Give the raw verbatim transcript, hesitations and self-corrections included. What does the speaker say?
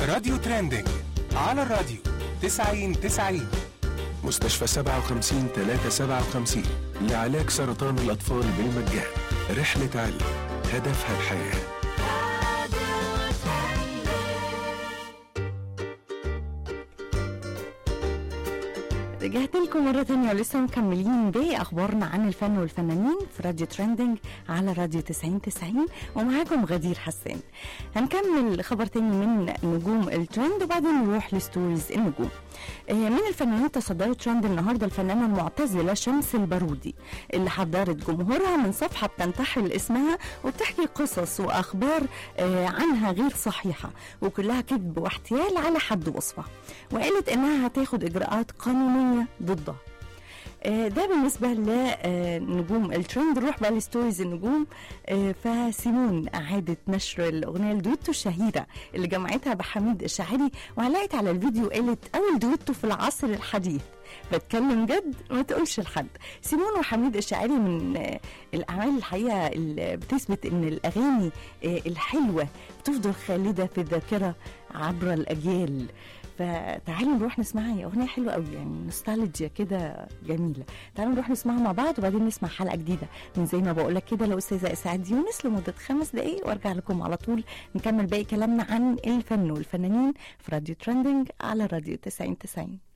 راديو ترندنج على الراديو تسعين تسعين. مستشفى سبعة وخمسين ثلاثة سبعة وخمسين لعلاج سرطان الأطفال بالمجان. رحلة علم هدفها الحياة. رجعت لكم مرة تانية ولسه مكملين بأخبارنا عن الفن والفنانين في راديو ترندنج على راديو تسعين تسعين، ومعاكم غدير حسان. هنكمل خبر تاني من نجوم الترند وبعدين نروح لستوريز النجوم. من الفنانين تصدرت ترند النهارده الفنانة المعتزلة شمس البارودي، اللي حضرت جمهورها من صفحة بتنتحل اسمها وبتحكي قصص وأخبار عنها غير صحيحة وكلها كذب واحتيال على حد وصفها، وقالت إنها هتاخد إجراءات قانونية ضدها. ده بالنسبة لنجوم الترند. نروح بقى لستوريز النجوم. فسيمون أعادت نشر الأغنية الدويتو الشهيرة اللي جمعتها بحميد الشاعري، وعلقت على الفيديو قالت أول دويتو في العصر الحديث، بتكلم جد ما تقولش لحد. سيمون وحميد الشاعري من الأعمال الحقيقة اللي بتثبت إن الأغاني الحلوة بتفضل خالدة في الذاكرة عبر الأجيال. فتعالوا نروح نسمعها، أغنية حلوة قوي يعني نوستالجيا كده جميلة. تعالوا نروح نسمعها مع بعض وبعدين نسمع حلقة جديدة من زي ما بقولك كده لأستاذة إسعاد يونس لمدة خمس دقايق، وارجع لكم على طول نكمل باقي كلامنا عن الفن والفنانين في راديو ترندنج على راديو تسعين تسعين.